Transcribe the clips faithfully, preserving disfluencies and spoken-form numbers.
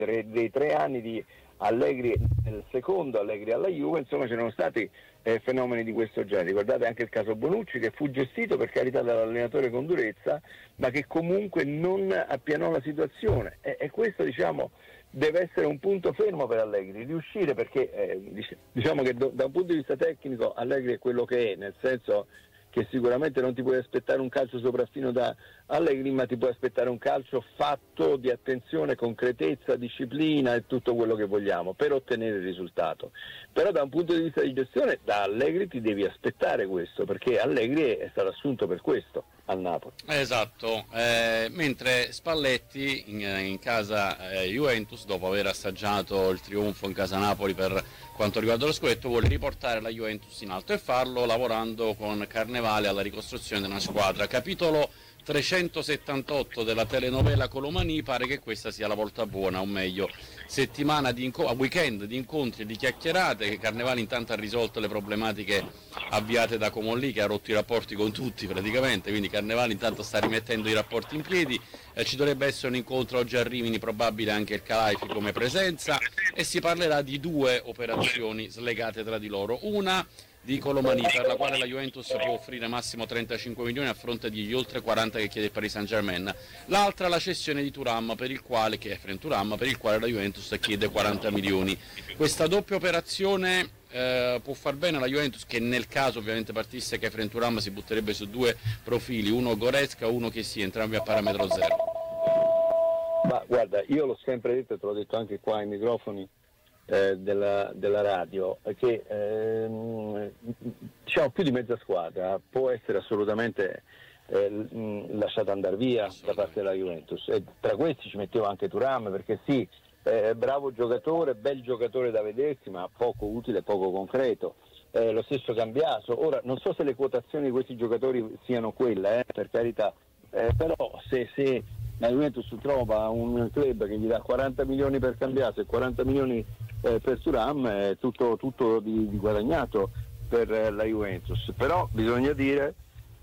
tre, dei tre anni di Allegri, nel secondo Allegri alla Juve, insomma c'erano stati eh, fenomeni di questo genere. Ricordate anche il caso Bonucci, che fu gestito per carità dall'allenatore con durezza, ma che comunque non appianò la situazione, e, e questo diciamo deve essere un punto fermo per Allegri, riuscire, perché eh, diciamo che do, da un punto di vista tecnico Allegri è quello che è, nel senso che sicuramente non ti puoi aspettare un calcio sopraffino da Allegri, ma ti puoi aspettare un calcio fatto di attenzione, concretezza, disciplina e tutto quello che vogliamo per ottenere il risultato. Però da un punto di vista di gestione da Allegri ti devi aspettare questo, perché Allegri è stato assunto per questo al Napoli. Esatto, eh, mentre Spalletti in, in casa eh, Juventus, dopo aver assaggiato il trionfo in casa Napoli per quanto riguarda lo scudetto, vuole riportare la Juventus in alto e farlo lavorando con Carnevale alla ricostruzione di una squadra. Capitolo trecentosettantotto della telenovela Colomani, pare che questa sia la volta buona, o meglio settimana di inco- weekend di incontri e di chiacchierate, che Carnevale intanto ha risolto le problematiche avviate da Comolli, che ha rotto i rapporti con tutti praticamente, quindi Carnevale intanto sta rimettendo i rapporti in piedi. Eh, ci dovrebbe essere un incontro oggi a Rimini, probabile anche il Calaifi come presenza, e si parlerà di due operazioni slegate tra di loro. Una di Colomani, per la quale la Juventus può offrire massimo trentacinque milioni a fronte degli oltre quaranta che chiede il Paris Saint-Germain. L'altra la cessione di Thuram, per il quale, che è Efrem Thuram, per il quale la Juventus chiede quaranta milioni. Questa doppia operazione eh, può far bene alla Juventus, che nel caso ovviamente partisse che Efrem Thuram si butterebbe su due profili, uno Goretzka, uno che sia, entrambi a parametro zero. Ma guarda, io l'ho sempre detto e te l'ho detto anche qua ai microfoni Eh, della, della radio, che ehm, diciamo più di mezza squadra può essere assolutamente eh, mh, lasciata andare via da parte della Juventus, e tra questi ci mettevo anche Thuram, perché sì, eh, bravo giocatore, bel giocatore da vedersi, ma poco utile, poco concreto. Eh, lo stesso Cambiaso. Ora non so se le quotazioni di questi giocatori siano quelle, eh, per carità, eh, però se, se la Juventus trova un club che gli dà quaranta milioni per Cambiaso e quaranta milioni eh, per Thuram, è tutto, tutto di, di guadagnato per eh, la Juventus. Però bisogna dire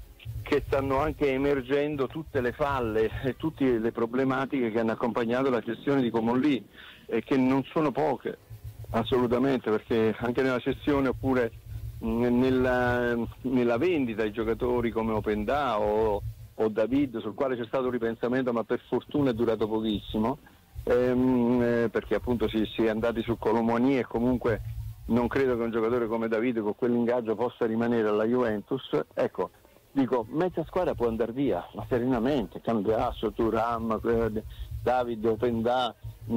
che stanno anche emergendo tutte le falle e tutte le problematiche che hanno accompagnato la gestione di Comolli, e che non sono poche assolutamente, perché anche nella cessione oppure mh, nella, nella vendita di giocatori come Openda o o David, sul quale c'è stato un ripensamento, ma per fortuna è durato pochissimo, ehm, eh, perché appunto si, si è andati su Colomoni, e comunque non credo che un giocatore come David con quell'ingaggio possa rimanere alla Juventus. Ecco, dico, mezza squadra può andare via, ma serenamente, Cambiaso, Thuram, eh, David, Openda,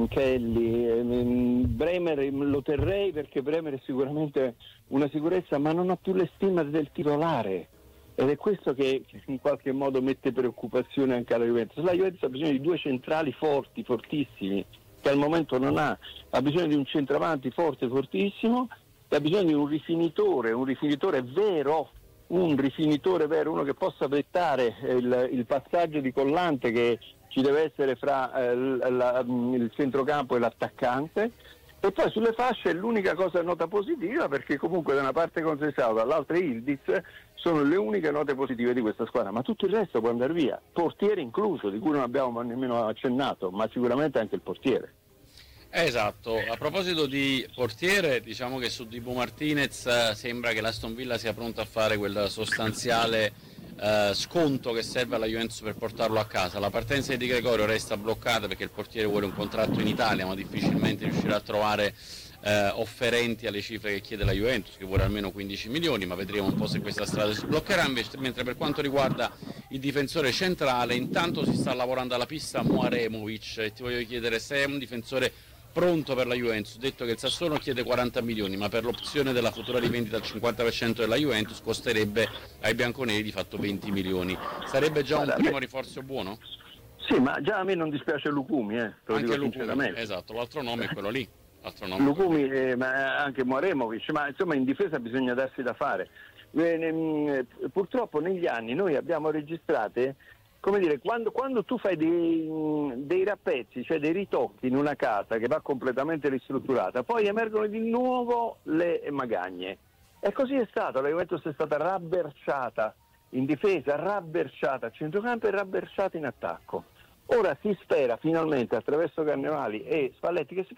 Kelly, eh, Bremer lo terrei, perché Bremer è sicuramente una sicurezza, ma non ho più le stime del titolare. Ed è questo che in qualche modo mette preoccupazione anche alla Juventus. La Juventus ha bisogno di due centrali forti, fortissimi, che al momento non ha. Ha bisogno di un centravanti forte, fortissimo, e ha bisogno di un rifinitore, un rifinitore vero, un rifinitore vero, uno che possa vettare il, il passaggio di collante che ci deve essere fra eh, la, il centrocampo e l'attaccante. E poi sulle fasce l'unica cosa nota positiva, perché comunque da una parte Conceição, dall'altra Ildiz, sono le uniche note positive di questa squadra, ma tutto il resto può andare via, portiere incluso, di cui non abbiamo nemmeno accennato, ma sicuramente anche il portiere. Esatto, a proposito di portiere, diciamo che su Dibu Martinez sembra che l'Aston Villa sia pronta a fare quel sostanziale eh, sconto che serve alla Juventus per portarlo a casa. La partenza di Di Gregorio resta bloccata perché il portiere vuole un contratto in Italia, ma difficilmente riuscirà a trovare eh, offerenti alle cifre che chiede la Juventus, che vuole almeno quindici milioni, ma vedremo un po' se questa strada si bloccherà. Invece, mentre per quanto riguarda il difensore centrale, intanto si sta lavorando alla pista Muaremovic, e ti voglio chiedere se è un difensore pronto per la Juventus. Detto che il Sassuolo chiede quaranta milioni, ma per l'opzione della futura rivendita al cinquanta per cento della Juventus costerebbe ai bianconeri di fatto venti milioni. Sarebbe già un primo rinforzo buono? Sì, ma già a me non dispiace Lucumi, eh, te lo anche dico Lucumi, sinceramente. esatto, l'altro nome è quello lì. L'altro nome Lucumi, eh, ma anche Muaremovic, ma insomma in difesa bisogna darsi da fare. Eh, ne, purtroppo negli anni noi abbiamo registrate, come dire, quando, quando tu fai dei, dei rappezzi, cioè dei ritocchi in una casa che va completamente ristrutturata, poi emergono di nuovo le magagne. E così è stato, la Juventus è stata rabberciata in difesa, rabberciata a centrocampo e rabberciata in attacco. Ora si spera finalmente attraverso Carnevali e Spalletti che si